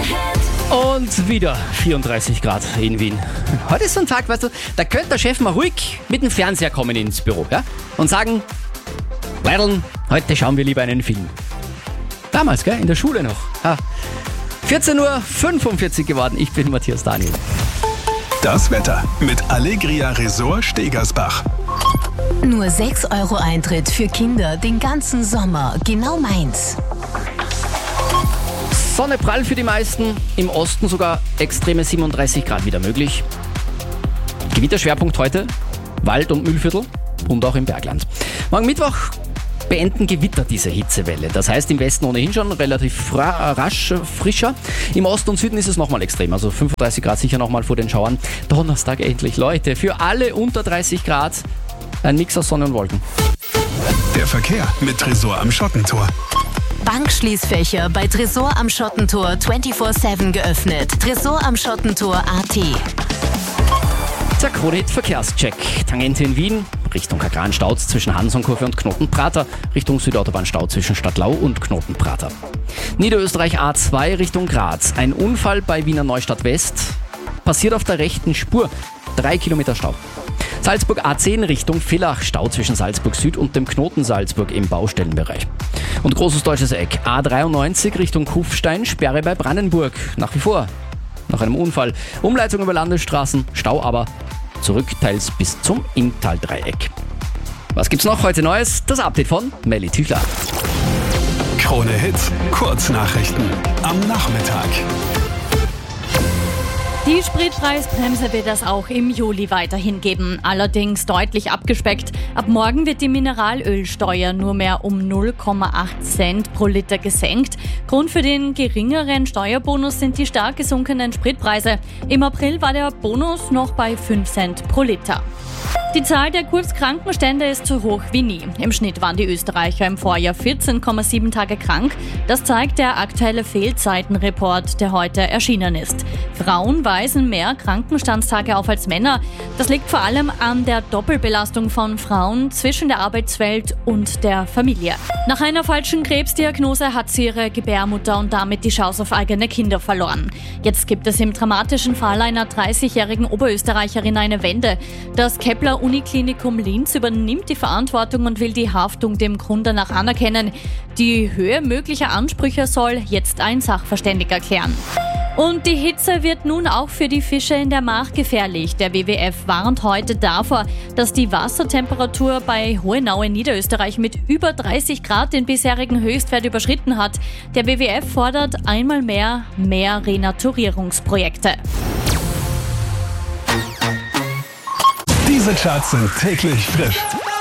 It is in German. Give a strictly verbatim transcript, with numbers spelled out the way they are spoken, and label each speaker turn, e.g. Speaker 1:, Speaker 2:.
Speaker 1: Und wieder vierunddreißig Grad in Wien. Heute ist so ein Tag, weißt du, da könnte der Chef mal ruhig mit dem Fernseher kommen ins Büro, ja? Und sagen, Leideln, heute schauen wir lieber einen Film. Damals, gell, in der Schule noch. Ah. vierzehn Uhr fünfundvierzig geworden, ich bin Matthias Daniel.
Speaker 2: Das Wetter mit Allegria Resort Stegersbach.
Speaker 3: Nur sechs Euro Eintritt für Kinder den ganzen Sommer, genau meins.
Speaker 1: Sonne prall für die meisten, im Osten sogar extreme siebenunddreißig Grad wieder möglich. Gewitterschwerpunkt heute, Wald- und Mühlviertel und auch im Bergland. Morgen Mittwoch beenden Gewitter diese Hitzewelle. Das heißt im Westen ohnehin schon relativ fra- rasch frischer. Im Osten und Süden ist es nochmal extrem, also fünfunddreißig Grad sicher nochmal vor den Schauern. Donnerstag endlich, Leute, für alle unter dreißig Grad ein Mix aus Sonne und Wolken.
Speaker 2: Der Verkehr mit Tresor am Schottentor.
Speaker 3: Bankschließfächer bei Tresor am Schottentor vierundzwanzig sieben geöffnet. Tresor am Schottentor Punkt at.
Speaker 1: Der Krone-Hit Verkehrscheck. Tangente in Wien, Richtung Kagran Stauz zwischen Hansonkurve und Knotenprater, Richtung Südautobahn-Stau zwischen Stadtlau und Knotenprater. Niederösterreich A zwei Richtung Graz. Ein Unfall bei Wiener Neustadt West. Passiert auf der rechten Spur. Drei Kilometer Stau. Salzburg A zehn Richtung Villach, Stau zwischen Salzburg Süd und dem Knoten Salzburg im Baustellenbereich. Und großes deutsches Eck, A dreiundneunzig Richtung Kufstein, Sperre bei Brandenburg, nach wie vor. Nach einem Unfall, Umleitung über Landesstraßen, Stau aber, zurück teils bis zum Inntal-Dreieck. Was gibt's noch heute Neues? Das Update von Melly Tüchler.
Speaker 2: Krone Hits, Kurznachrichten am Nachmittag.
Speaker 4: Die Spritpreisbremse wird es auch im Juli weiterhin geben, allerdings deutlich abgespeckt. Ab morgen wird die Mineralölsteuer nur mehr um null Komma acht Cent pro Liter gesenkt. Grund für den geringeren Steuerbonus sind die stark gesunkenen Spritpreise. Im April war der Bonus noch bei fünf Cent pro Liter. Die Zahl der Kurzkrankenstände ist so hoch wie nie. Im Schnitt waren die Österreicher im Vorjahr vierzehn Komma sieben Tage krank. Das zeigt der aktuelle Fehlzeitenreport, der heute erschienen ist. Frauen weisen mehr Krankenstandstage auf als Männer. Das liegt vor allem an der Doppelbelastung von Frauen zwischen der Arbeitswelt und der Familie. Nach einer falschen Krebsdiagnose hat sie ihre Gebärmutter und damit die Chance auf eigene Kinder verloren. Jetzt gibt es im dramatischen Fall einer dreißigjährigen Oberösterreicherin eine Wende. Das Kepler Uniklinikum Linz übernimmt die Verantwortung und will die Haftung dem Grund danach anerkennen. Die Höhe möglicher Ansprüche soll jetzt ein Sachverständiger klären. Und die Hitze wird nun auch für die Fische in der Mach gefährlich. Der W W F warnt heute davor, dass die Wassertemperatur bei Hohenau in Niederösterreich mit über dreißig Grad den bisherigen Höchstwert überschritten hat. Der W W F fordert einmal mehr mehr Renaturierungsprojekte.
Speaker 2: Diese Charts sind täglich frisch.